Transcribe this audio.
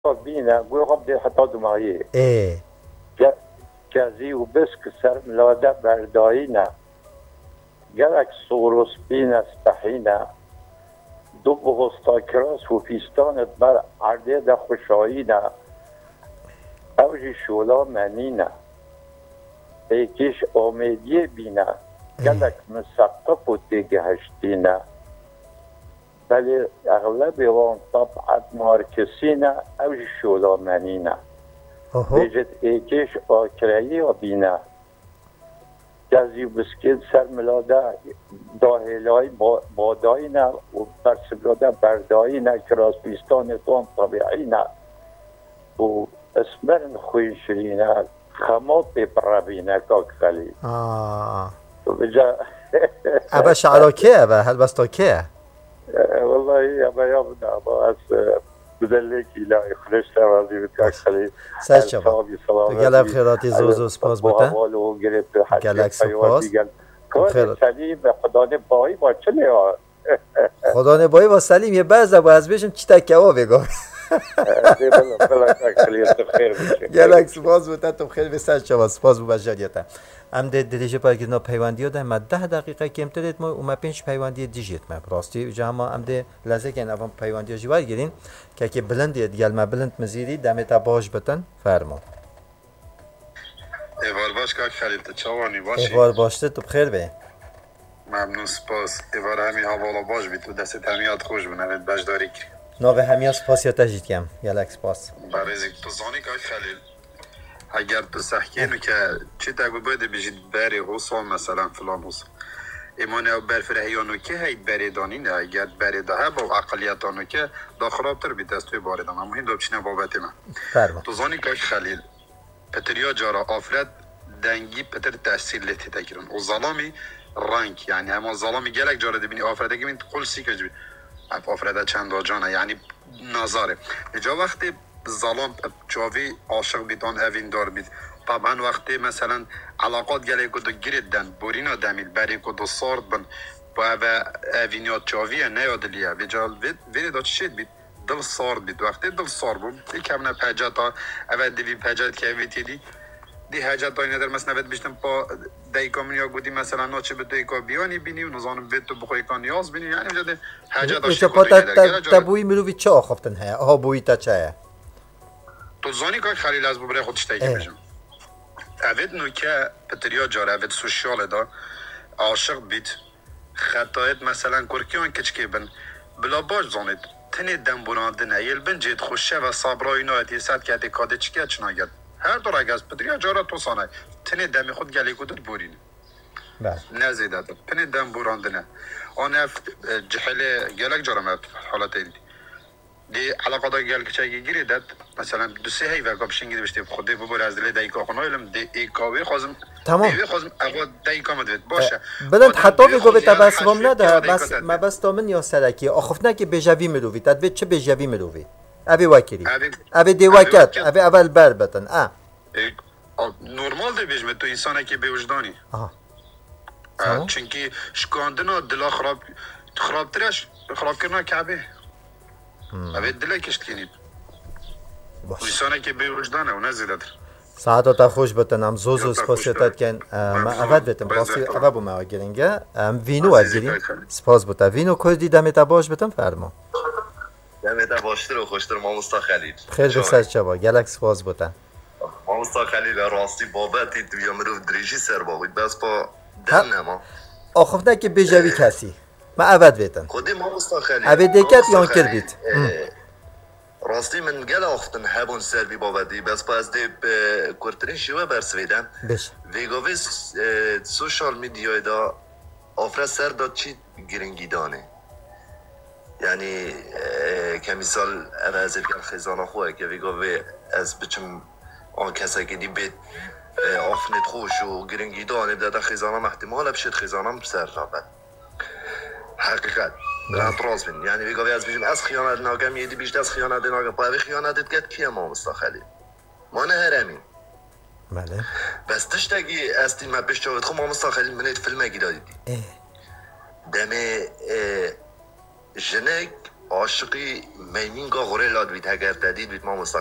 بينا قوي دي حتى دماغي ايه كازي وبسك سر ملاده برداينا جالك صورس بينا استحينا دو بغسطا كراس وفيستان بر عرده دا خوشایینا اوجی شولا منینا ایکیش امیدی بینا گلک مسقف و تگهشتینا بلی اغلب وان طبعت مارکسینا اوجی شولا منینا بیجت ایکیش آکرایی و بینا گزی بسکید سر ملاده داهلای باداینا و برسبلاده برداینا کراس بیستان توان طبیعینا و اسمرن خوی شرینه خمات ببرابینه کاک خلی بجا ابا شعرا که ابا هل بستا که والله ابا یابنا ابا از بدلکی لای خلش ترازی بکاک خلی سر شبا تو گلب خیراتی زوزو سپاس بوده گلک سپاس کار سلیم خدا نبایی با چلی ها خدا نبایی با سلیم یه بعض با از بشم چی تکه ها بگم گلک سپاس بوده تو خیلی بسر شما سپاس بو بجاریتا ام ده دلیجه پایگیرنا پیوندی ها ده ما 10 دقیقه کمتر دید ما اوما 5 پیوندی دیجیت ما راستی جا ام ده لازه کن اوام پیوندی ها جوار گیرین که بلند دید گل ما بلند مزیدی دمتا باش بتن فرما ایوار باش که خلیل چوانی باشی ایوار باشته تو بخیر به ممنون سپاس ایوار همی حوالا باش بی تو دست همیات خوش بنوید بجداری کری ناوه همیات سپاس یا تجدید کم گلک سپاس برزیک تو زانی که خلیل اگر تو سحکینو که چی تاگو باید بجید بری حوصا مثلا فلان حوصا ایمان او برفرهیانو که هید بری دانینه اگر بری ده با اقلیتانو که دا خرابتر بیت از توی باری دانم مهم دو بچینه بابت من تو زانی که خلیل پتریا جارا آفرد دنگی پتر تحصیل لیتی تکرن و ظلامی رنگ یعنی همه ظلامی گلک جارا دبینی آفرده که من قل سی که جبی آفرده چند جانه یعنی نظاره جا وقتی ظلام چاوی عاشق بیتان اوین دار بید طبعا وقتی مثلا علاقات گله کدو گرید دن بورینا دمیل بری کدو سارد بن با اوینیات چاویه نیادلیه ویجال ویری دا چشید بید دل سارد بید وقتی دل سارد بود یک همونه پجتا اول دیوی پجت که اویتی دی حاجت دایی ندار مثلا وید بیشتم پا دیکا منیا گودی مثلا ناچه به دیکا بیانی بینی و نظانم وید تو بخوی کان نیاز بینی یعنی وجده حاجت داشتی کدی تبوی ملوی چه آخفتن هیا آها بوی تا چه تو زانی که خلیل از ببره خودش تایی بجم اوید نوکه پتریا جاره اوید سوشیال دا عاشق بید خطایت مثلا کرکیان کچکی بن بلا باش زانید تنی دم براندن ایل بن جید خوشه و صبرای نایتی سد که دکاده چکیه چناگد هر دور اگز پدریا جارا تو سانه تنی دمی خود گلی کدر بورین نزیده داد تنی دم براندنه آن اف جحله گلک جارا مرد حالت این دی علاقه دا گل کچایی گیری داد مثلا دو سه هی وقت بشینگی بشته خودی ببر از دل دیکا خنایلم دی ایکاوی خازم تمام خازم اول دیکا مدوید باشه بدن حتی بگو به تبسم نده بس ما بس تامن یا سرکی آخفنا که بجوی ملوی تد چه بجوی ملوی ابي واكري ابي دي واكات ابي اول بربتن نورمال دی بیشم تو انسانه که به وجدانی چونکی شکاندنا دل خراب ترش خراب کردن کعبه ابي دل کشت کنید انسانه که به وجدانه و نزیدتر ساعتا تا خوش بتنم زوزو سپاسیتت کن ما اول بتم راستی اول بو ما گرینگه وینو ازگیریم سپاس بوده وینو کوز دیدم تا باش بتم فرما دمت باشتر و خوشتر ماموستا خلیل خیلی بسر چبا گلک سپاس بودن ماموستا خلیل راستی بابتی تو بیامرو دریجی سر باقید بس با دن نما آخف نه که بجوی کسی ما عبد بیتن خودی ماموستا خلیل عبد دیکت یان کر بیت راستی من گل آختن هبون سر بی بابتی بس با از دی کرترین شوه برسویدن بش ویگاوی سوشال میدیای دا آفره سر داد چی گرنگی دانه یعنی کمیسال اوازی کن خزانه خواه که ویگاوی از بچم آن کسا که دی بید آفنت خوش و گرنگی دانه بده خزانه محتمال بشید خزانه بسر رابط حقیقت برند راز بین یعنی ویگاوی از بچم از خیانت ناگم یدی بیشت از خیانت ناگم پاوی خیانتت کد کیه ما مستخلی ما نه هرمی بله بس تشتاقی از تیم ما پیش جاوید خو ما مستخلی منید فیلمه گی دادی دمه جنگ عاشقی میمین گا غوره لاد بیت اگر تدید بیت ما